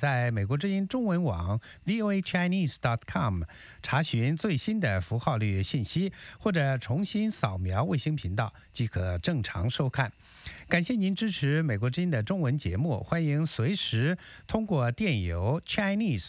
在美国之音中文网 voachinese.com 查询最新的符号率信息，或者重新扫描卫星频道即可正常收看。感谢您支持美国之音的中文节目，欢迎随时通过电邮 Chinese